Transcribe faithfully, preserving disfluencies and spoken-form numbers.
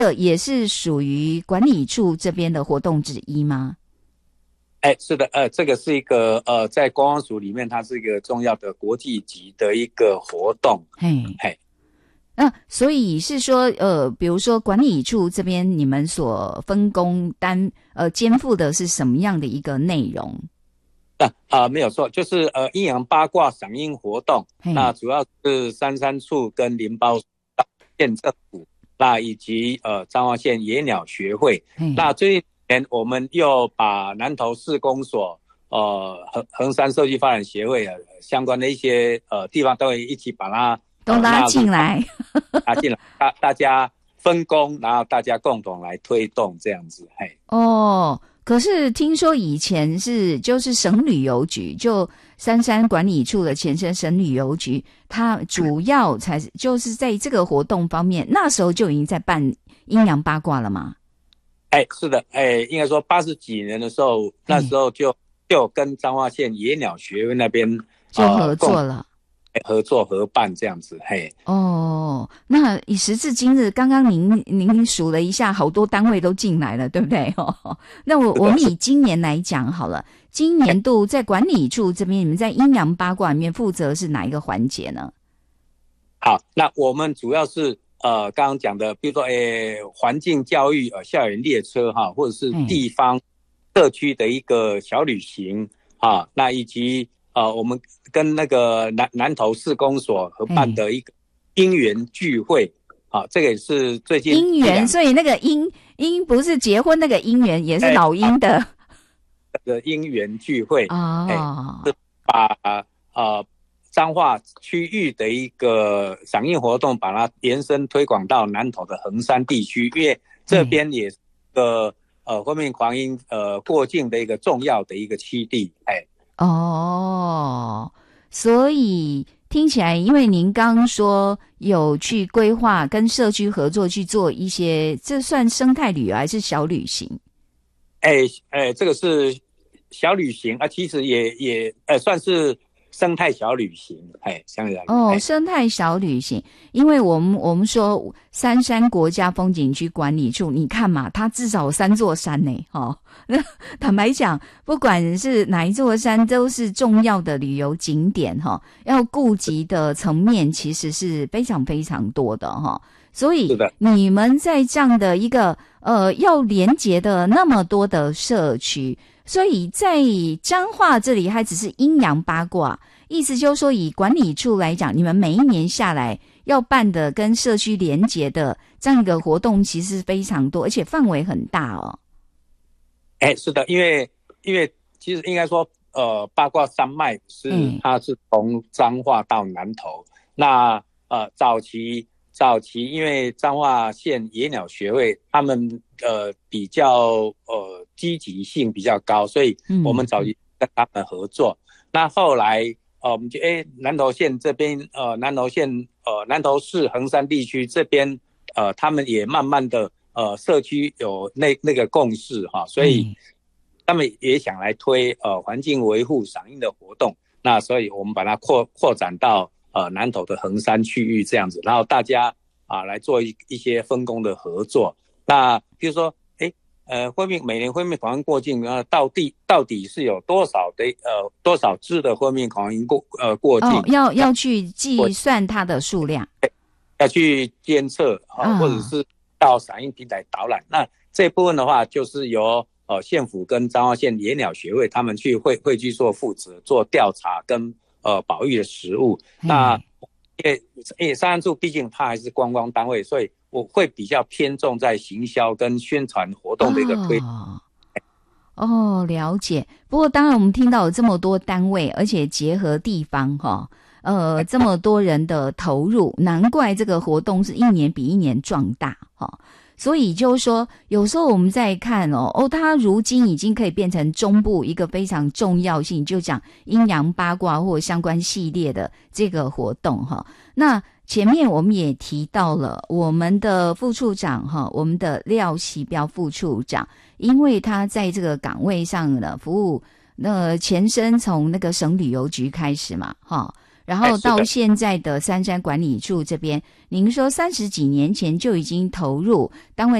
这也是属于管理处这边的活动之一吗？ 哎，是的，呃，这个是一个呃，在观光署里面，它是一个重要的国际级的一个活动。 嘿， 嘿， 那所以是说，呃，比如说管理处这边你们所分工担呃肩负的是什么样的一个内容？ 那啊、呃、没有错，就是呃阴阳八卦赏樱活动，那主要是三山处跟林包县政府，那以及呃彰化县野鸟学会。那最近我们又把南投市公所、呃横横山社区发展协会、呃、相关的一些呃地方都会一起把它、 呃、都拉进来， 拉进来，大大家分工，然后大家共同来推动这样子。嘿， 哦，可是听说以前是就是省旅游局，就三山管理处的前身省旅游局，它主要才就是在这个活动方面，那时候就已经在办阴阳八卦了吗？ 哎，是的，哎，应该说八十几年的时候，那时候就就跟彰化县野鸟学会那边就合作了， 呃、合作合办这样子。嘿， 哦，那以时至今日，刚刚您您数了一下，好多单位都进来了，对不对？哦，那我我们以今年来讲好了，今年度在管理处这边，你们在阴阳八卦里面负责是哪一个环节呢？ 好，那我们主要是。呃，刚刚讲的，比如说，诶，环境教育、呃，校园列车哈，或者是地方社区的一个小旅行啊，那以及呃，我们跟那个南南投市公所合办的一个姻缘聚会啊，这个也是最近姻缘，所以那个姻姻不是结婚那个姻缘，也是老鹰的的姻缘聚会哦， 是把呃。彰化区域的一个赏樱活动，把它延伸推广到南投的横山地区，因为这边也是个呃灰面鹮鹰呃过境的一个重要的一个栖地。哎， 哦，所以听起来，因为您刚刚说有去规划跟社区合作去做一些，这算生态旅游还是小旅行？ 哎哎，这个是小旅行啊，其实也也呃算是。生态小旅行，哎，像这样哦，生态小旅行，因为我们我们说三山国家风景区管理处，你看嘛，它至少有三座山呢，哦，那坦白讲，不管是哪一座山，都是重要的旅游景点哈、哦，要顾及的层面其实是非常非常多的哈、哦，所以你们在这样的一个呃要连结的那么多的社区。所以在彰化这里还只是阴阳八卦，意思就是说以管理处来讲，你们每一年下来要办的跟社区连结的这样一个活动其实非常多，而且范围很大哦。 哎，是的，因为因为其实应该说呃八卦山脉是、嗯、它是从彰化到南投，那呃早期早期因为彰化县野鸟学会他们呃比较呃积极性比较高，所以我们早期跟他们合作。嗯、那后来呃我们就哎南投县这边呃南投县呃南投市横山地区这边呃他们也慢慢的呃社区有那那个共识哈，所以他们也想来推呃环境维护赏樱的活动。那所以我们把它扩扩展到呃南投的横山区域这样子，然后大家啊来做一一些分工的合作。那比如说，哎，呃，灰面每年灰面鹮过境，呃，到底到底是有多少的呃多少只的灰面鹮过呃过境？ 哦，要要去计算它的数量， 要去监测啊、呃，或者是到赏樱平台导览。那这部分的话，就是由呃县府跟彰化县野鸟学会他们去会会去做负责做调查跟呃保育的实务。那因为因为山安处毕竟它还是观光单位，所以我会比较偏重在行销跟宣传活动的一个推。 哦，哦，了解。不过当然我们听到有这么多单位，而且结合地方哈、哦，呃，这么多人的投入，难怪这个活动是一年比一年壮大哈。哦，所以就是说，有时候我们在看哦，哦，它如今已经可以变成中部一个非常重要性，就讲阴阳八卦或相关系列的这个活动哈。那前面我们也提到了我们的副处长哈，我们的廖喜标副处长，因为他在这个岗位上的服务，那前身从那个省旅游局开始嘛哈。 然后到现在的三山管理处这边，您说三十几年前就已经投入单位